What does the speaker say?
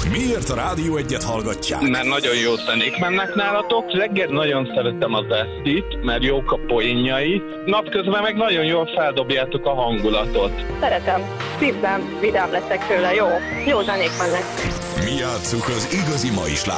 Miért a Rádió Egyet hallgatják? Mert nagyon jó zenék mennek nálatok. Reggel nagyon szeretem az Esztit, mert jók a poénjai. Napközben meg nagyon jól feldobjátok a hangulatot. Szeretem. Szívben vidám leszek tőle, jó. Jó zenék mennek. Mi játsszuk az igazi mai